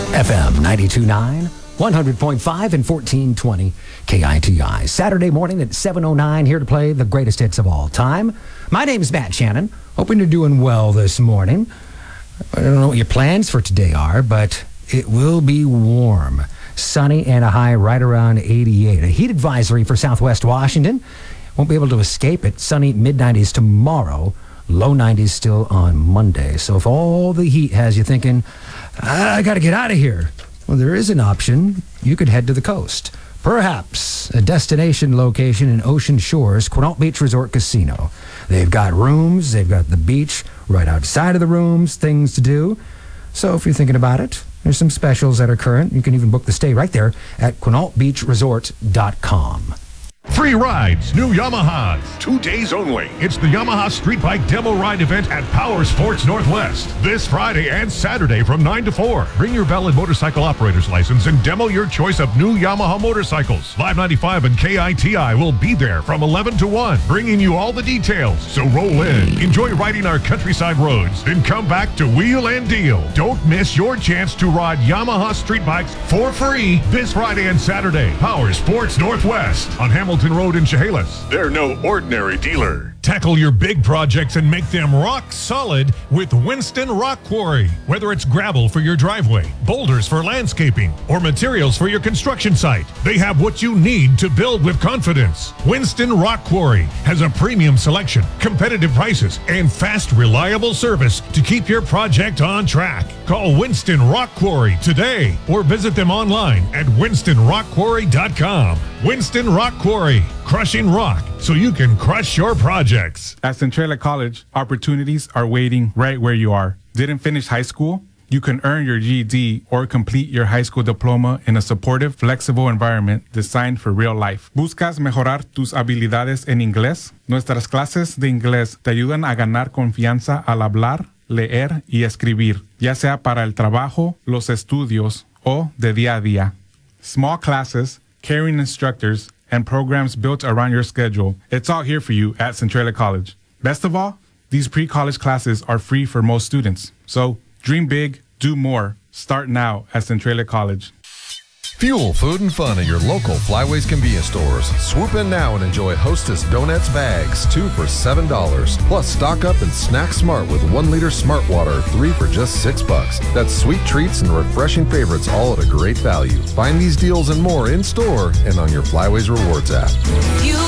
FM 92.9, 100.5, and 1420 KITI. Saturday morning at 7:09, here to play the greatest hits of all time. My name is Matt Shannon. Hoping you're doing well this morning. I don't know what your plans for today are, but it will be warm, sunny, and a high right around 88. A heat advisory for Southwest Washington. Won't be able to escape it. Sunny mid-90s tomorrow, low 90s still on Monday. So if all the heat has you thinking, I got to get out of here, well, there is an option. You could head to the coast. Perhaps a destination location in Ocean Shores, Quinault Beach Resort Casino. They've got rooms, they've got the beach right outside of the rooms, things to do. So if you're thinking about it, there's some specials that are current. You can even book the stay right there at QuinaultBeachResort.com. Free rides, new Yamahas, 2 days only. It's the Yamaha Street Bike Demo Ride event at Power Sports Northwest. This Friday and Saturday from 9 to 4. Bring your valid motorcycle operator's license and demo your choice of new Yamaha motorcycles. Live 95 and KITI will be there from 11 to 1, bringing you all the details. So roll in, enjoy riding our countryside roads, then come back to wheel and deal. Don't miss your chance to ride Yamaha street bikes for free this Friday and Saturday. Power Sports Northwest on Hamilton Road in Chehalis. They're no ordinary dealer. Tackle your big projects and make them rock solid with Winston Rock Quarry. Whether it's gravel for your driveway, boulders for landscaping, or materials for your construction site, they have what you need to build with confidence. Winston Rock Quarry has a premium selection, competitive prices, and fast, reliable service to keep your project on track. Call Winston Rock Quarry today or visit them online at winstonrockquarry.com. Winston Rock Quarry, crushing rock so you can crush your projects. At Centralia College, opportunities are waiting right where you are. Didn't finish high school? You can earn your GED or complete your high school diploma in a supportive, flexible environment designed for real life. ¿Buscas mejorar tus habilidades en inglés? Nuestras clases de inglés te ayudan a ganar confianza al hablar, leer y escribir, ya sea para el trabajo, los estudios o de día a día. Small classes, caring instructors, and programs built around your schedule. It's all here for you at Centralia College. Best of all, these pre-college classes are free for most students. So dream big, do more. Start now at Centralia College. Fuel, food, and fun at your local Flyways convenience stores. Swoop in now and enjoy Hostess Donuts bags, 2 for $7. Plus, stock up and snack smart with 1 liter Smart Water, 3 for just $6. That's sweet treats and refreshing favorites, all at a great value. Find these deals and more in store and on your Flyways Rewards app.